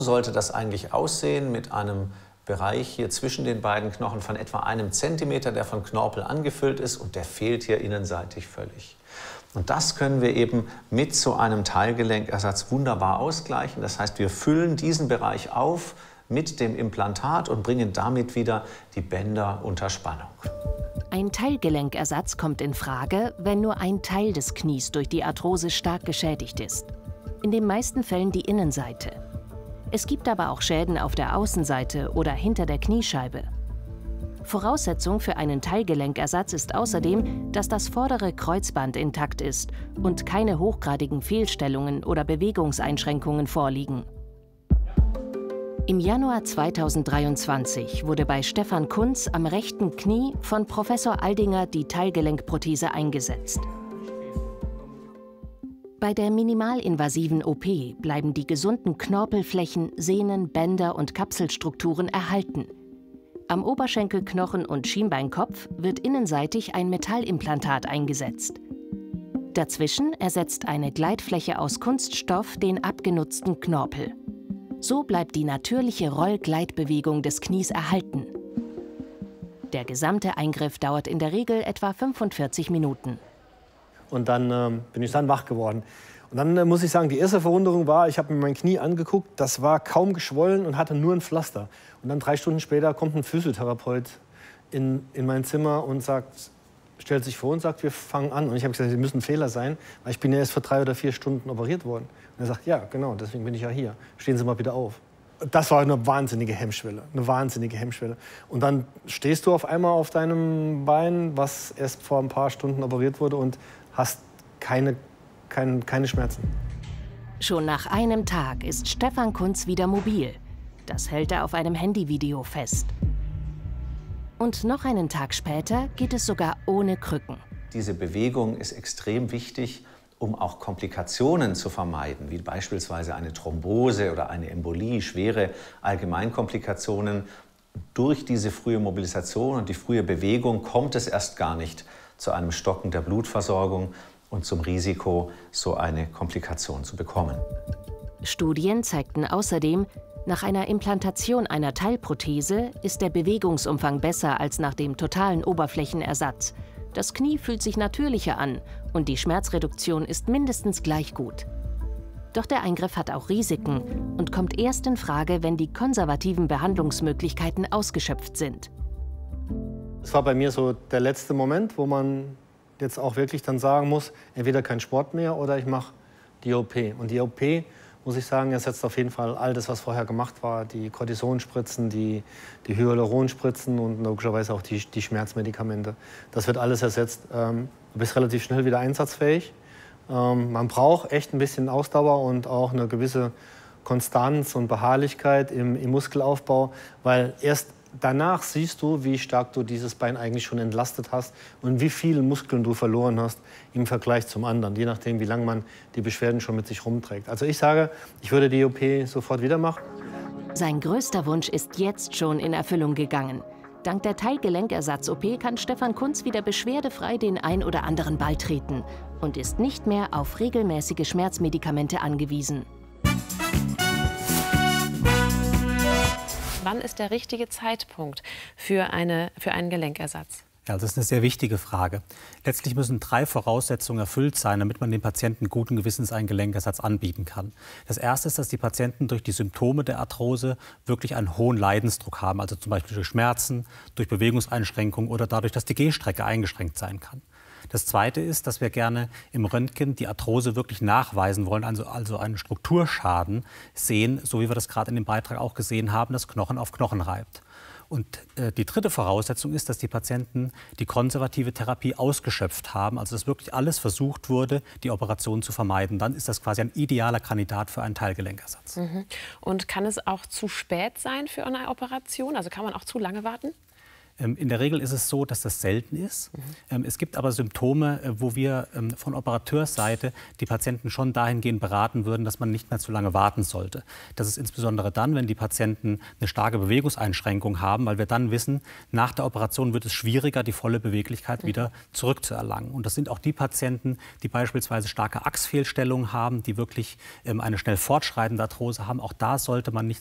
Sollte das eigentlich aussehen mit einem Bereich hier zwischen den beiden Knochen von etwa 1 Zentimeter, der von Knorpel angefüllt ist, und der fehlt hier innenseitig völlig. Und das können wir eben mit so einem Teilgelenkersatz wunderbar ausgleichen. Das heißt, wir füllen diesen Bereich auf mit dem Implantat und bringen damit wieder die Bänder unter Spannung. Ein Teilgelenkersatz kommt in Frage, wenn nur ein Teil des Knies durch die Arthrose stark geschädigt ist. In den meisten Fällen die Innenseite. Es gibt aber auch Schäden auf der Außenseite oder hinter der Kniescheibe. Voraussetzung für einen Teilgelenkersatz ist außerdem, dass das vordere Kreuzband intakt ist und keine hochgradigen Fehlstellungen oder Bewegungseinschränkungen vorliegen. Im Januar 2023 wurde bei Stefan Kunz am rechten Knie von Professor Aldinger die Teilgelenkprothese eingesetzt. Bei der minimalinvasiven OP bleiben die gesunden Knorpelflächen, Sehnen, Bänder und Kapselstrukturen erhalten. Am Oberschenkelknochen und Schienbeinkopf wird innenseitig ein Metallimplantat eingesetzt. Dazwischen ersetzt eine Gleitfläche aus Kunststoff den abgenutzten Knorpel. So bleibt die natürliche Roll-Gleitbewegung des Knies erhalten. Der gesamte Eingriff dauert in der Regel etwa 45 Minuten. Und dann bin ich dann wach geworden. Und dann muss ich sagen, die erste Verwunderung war, ich habe mir mein Knie angeguckt, das war kaum geschwollen und hatte nur ein Pflaster. Und dann 3 Stunden später kommt ein Physiotherapeut in mein Zimmer und stellt sich vor und sagt, wir fangen an. Und ich habe gesagt, das muss ein Fehler sein, weil ich bin ja erst vor 3 oder 4 Stunden operiert worden. Und er sagt, ja, genau, deswegen bin ich ja hier. Stehen Sie mal bitte auf. Das war eine wahnsinnige Hemmschwelle, eine wahnsinnige Hemmschwelle. Und dann stehst du auf einmal auf deinem Bein, was erst vor ein paar Stunden operiert wurde, und hast keine Schmerzen. Schon nach einem Tag ist Stefan Kunz wieder mobil. Das hält er auf einem Handyvideo fest. Und noch einen Tag später geht es sogar ohne Krücken. Diese Bewegung ist extrem wichtig, um auch Komplikationen zu vermeiden, wie beispielsweise eine Thrombose oder eine Embolie, schwere Allgemeinkomplikationen. Durch diese frühe Mobilisation und die frühe Bewegung kommt es erst gar nicht zu einem Stocken der Blutversorgung und zum Risiko, so eine Komplikation zu bekommen. Studien zeigten außerdem, nach einer Implantation einer Teilprothese ist der Bewegungsumfang besser als nach dem totalen Oberflächenersatz. Das Knie fühlt sich natürlicher an und die Schmerzreduktion ist mindestens gleich gut. Doch der Eingriff hat auch Risiken und kommt erst in Frage, wenn die konservativen Behandlungsmöglichkeiten ausgeschöpft sind. Es war bei mir so der letzte Moment, wo man jetzt auch wirklich dann sagen muss, entweder kein Sport mehr oder ich mache die OP. Und die OP, muss ich sagen, ersetzt auf jeden Fall all das, was vorher gemacht war. Die Cortisonspritzen, die Hyaluronspritzen und logischerweise auch die Schmerzmedikamente. Das wird alles ersetzt. Du bist relativ schnell wieder einsatzfähig. Man braucht echt ein bisschen Ausdauer und auch eine gewisse Konstanz und Beharrlichkeit im Muskelaufbau, weil erst danach siehst du, wie stark du dieses Bein eigentlich schon entlastet hast und wie viele Muskeln du verloren hast im Vergleich zum anderen, je nachdem, wie lange man die Beschwerden schon mit sich rumträgt. Also ich sage, ich würde die OP sofort wieder machen. Sein größter Wunsch ist jetzt schon in Erfüllung gegangen. Dank der Teilgelenkersatz-OP kann Stefan Kunz wieder beschwerdefrei den ein oder anderen Ball treten und ist nicht mehr auf regelmäßige Schmerzmedikamente angewiesen. Wann ist der richtige Zeitpunkt für einen Gelenkersatz? Ja, das ist eine sehr wichtige Frage. Letztlich müssen 3 Voraussetzungen erfüllt sein, damit man den Patienten guten Gewissens einen Gelenkersatz anbieten kann. Das erste ist, dass die Patienten durch die Symptome der Arthrose wirklich einen hohen Leidensdruck haben, also zum Beispiel durch Schmerzen, durch Bewegungseinschränkungen oder dadurch, dass die Gehstrecke eingeschränkt sein kann. Das Zweite ist, dass wir gerne im Röntgen die Arthrose wirklich nachweisen wollen, also einen Strukturschaden sehen, so wie wir das gerade in dem Beitrag auch gesehen haben, dass Knochen auf Knochen reibt. Und die dritte Voraussetzung ist, dass die Patienten die konservative Therapie ausgeschöpft haben, also dass wirklich alles versucht wurde, die Operation zu vermeiden. Dann ist das quasi ein idealer Kandidat für einen Teilgelenkersatz. Und kann es auch zu spät sein für eine Operation? Also kann man auch zu lange warten? In der Regel ist es so, dass das selten ist. Es gibt aber Symptome, wo wir von Operateursseite die Patienten schon dahingehend beraten würden, dass man nicht mehr zu lange warten sollte. Das ist insbesondere dann, wenn die Patienten eine starke Bewegungseinschränkung haben, weil wir dann wissen, nach der Operation wird es schwieriger, die volle Beweglichkeit wieder zurückzuerlangen. Und das sind auch die Patienten, die beispielsweise starke Achsfehlstellungen haben, die wirklich eine schnell fortschreitende Arthrose haben. Auch da sollte man nicht